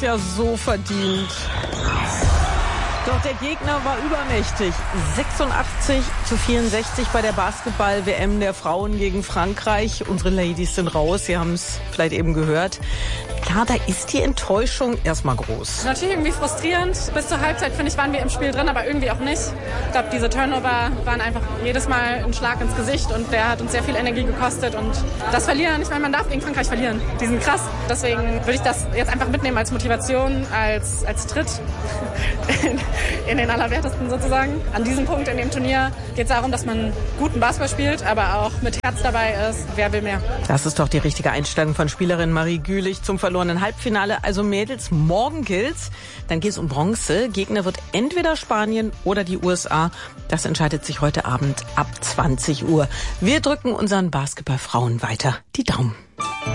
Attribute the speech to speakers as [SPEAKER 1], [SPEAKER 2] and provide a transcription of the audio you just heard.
[SPEAKER 1] das ja so verdient. Doch der Gegner war übermächtig. 86-64 bei der Basketball-WM der Frauen gegen Frankreich. Unsere Ladies sind raus, Sie haben es vielleicht eben gehört. Klar, da ist die Enttäuschung erstmal groß.
[SPEAKER 2] Natürlich irgendwie frustrierend. Bis zur Halbzeit, finde ich, waren wir im Spiel drin, aber irgendwie auch nicht. Ich glaube, diese Turnover waren einfach jedes Mal ein Schlag ins Gesicht und der hat uns sehr viel Energie gekostet. Und das Verlieren, ich meine, man darf gegen Frankreich verlieren. Die sind krass. Deswegen würde ich das jetzt einfach mitnehmen als Motivation, als Tritt in den Allerwertesten sozusagen. An diesem Punkt in dem Turnier geht es darum, dass man guten Basketball spielt, aber auch mit Herz dabei ist. Wer will mehr?
[SPEAKER 1] Das ist doch die richtige Einstellung von Spielerin Marie Gülich zum verlorenen Halbfinale. Also Mädels, morgen gilt's. Dann geht's um Bronze. Gegner wird entweder Spanien oder die USA. Das entscheidet sich heute Abend ab 20 Uhr. Wir drücken unseren Basketballfrauen weiter die Daumen.